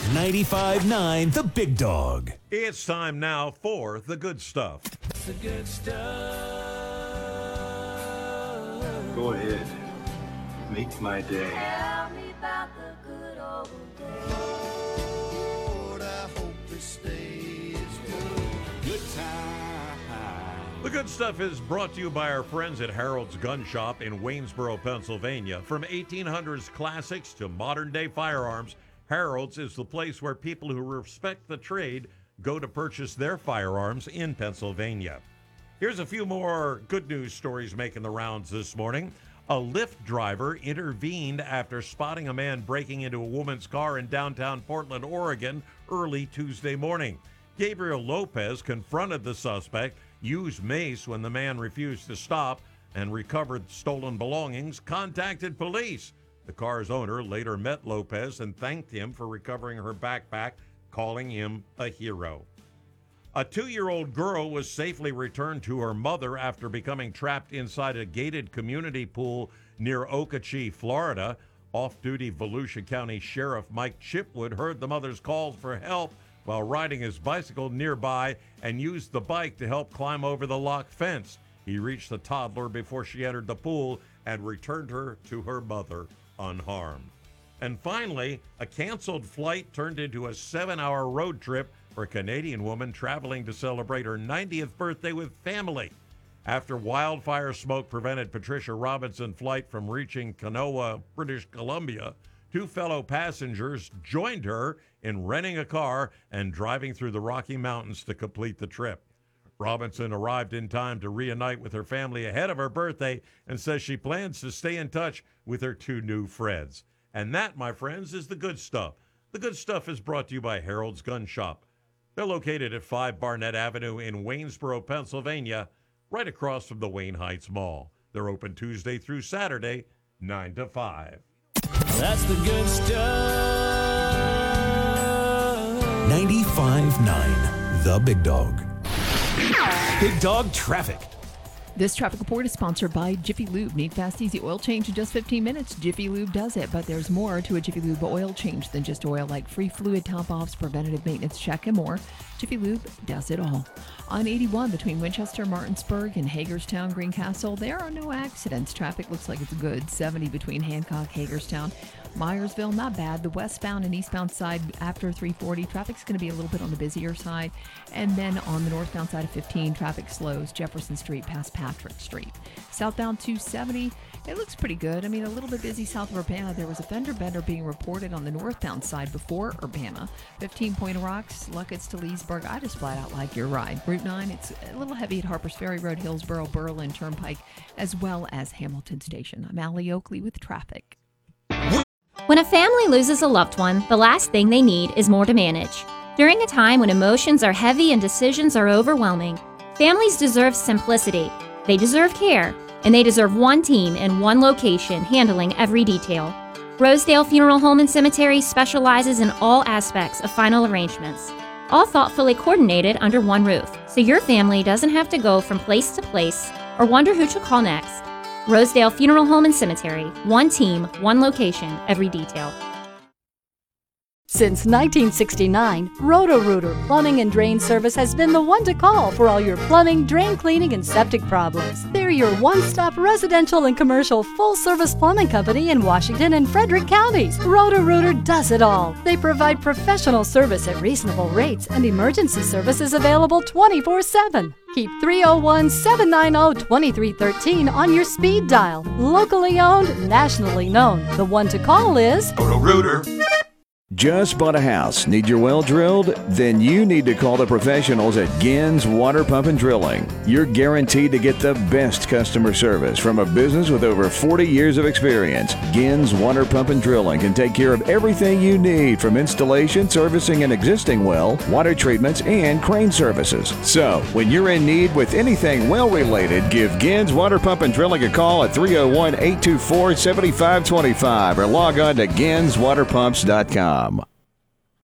95.9 The Big Dog. It's time now for the good stuff. The good stuff. Go ahead. Make my day. Tell me about the good old days. Lord, I hope this day is good. Good time. The good stuff is brought to you by our friends at Harold's Gun Shop in Waynesboro, Pennsylvania. From 1800s classics to modern-day firearms, Harold's is the place where people who respect the trade go to purchase their firearms in Pennsylvania. Here's a few more good news stories making the rounds this morning. A Lyft driver intervened after spotting a man breaking into a woman's car in downtown Portland, Oregon, early Tuesday morning. Gabriel Lopez confronted the suspect, used mace when the man refused to stop, and recovered stolen belongings, contacted police. The car's owner later met Lopez and thanked him for recovering her backpack, calling him a hero. A 2-year-old girl was safely returned to her mother after becoming trapped inside a gated community pool near Okauchee, Florida. Off-duty Volusia County Sheriff Mike Chipwood heard the mother's calls for help while riding his bicycle nearby and used the bike to help climb over the lock fence. He reached the toddler before she entered the pool and returned her to her mother unharmed. And finally, a canceled flight turned into a 7-hour road trip for a Canadian woman traveling to celebrate her 90th birthday with family. After wildfire smoke prevented Patricia Robinson's flight from reaching Kenowa, British Columbia, 2 fellow passengers joined her in renting a car and driving through the Rocky Mountains to complete the trip. Robinson arrived in time to reunite with her family ahead of her birthday and says she plans to stay in touch with her 2 new friends. And that, my friends, is the good stuff. The good stuff is brought to you by Harold's Gun Shop. They're located at 5 Barnett Avenue in Waynesboro, Pennsylvania, right across from the Wayne Heights Mall. They're open Tuesday through Saturday, 9 to 5. That's the good stuff. 95.9 The Big Dog. Big Dog Traffic. This traffic report is sponsored by Jiffy Lube. Need fast, easy oil change in just 15 minutes? Jiffy Lube does it, but there's more to a Jiffy Lube oil change than just oil, like free fluid top-offs, preventative maintenance check, and more. Jiffy Lube does it all. On 81 between Winchester, Martinsburg, and Hagerstown, Greencastle, there are no accidents. Traffic looks like it's good. 70 between Hancock, Hagerstown, Myersville, not bad. The westbound and eastbound side after 340, traffic's going to be a little bit on the busier side. And then on the northbound side of 15, traffic slows Jefferson Street past Patrick Street. Southbound 270, it looks pretty good. I mean, a little bit busy south of Urbana. There was a fender bender being reported on the northbound side before Urbana. 15 Point Rocks, Luckett's to Leesburg. I just flat out like your ride. Route 9, it's a little heavy at Harpers Ferry Road, Hillsboro, Berlin Turnpike, as well as Hamilton Station. I'm Allie Oakley with traffic. When a family loses a loved one, the last thing they need is more to manage. During a time when emotions are heavy and decisions are overwhelming, families deserve simplicity, they deserve care, and they deserve one team in one location handling every detail. Rosedale Funeral Home and Cemetery specializes in all aspects of final arrangements, all thoughtfully coordinated under one roof, so your family doesn't have to go from place to place or wonder who to call next. Rosedale Funeral Home and Cemetery. One team, one location, every detail. Since 1969, Roto-Rooter Plumbing and Drain Service has been the one to call for all your plumbing, drain cleaning, and septic problems. They're your one-stop residential and commercial full-service plumbing company in Washington and Frederick counties. Roto-Rooter does it all. They provide professional service at reasonable rates and emergency services available 24/7. Keep 301-790-2313 on your speed dial. Locally owned, nationally known. The one to call is Roto-Rooter. Just bought a house? Need your well drilled? Then you need to call the professionals at Gins Water Pump and Drilling. You're guaranteed to get the best customer service from a business with over 40 years of experience. Gins Water Pump and Drilling can take care of everything you need, from installation, servicing an existing well, water treatments, and crane services. So, when you're in need with anything well-related, give Gins Water Pump and Drilling a call at 301-824-7525 or log on to ginswaterpumps.com.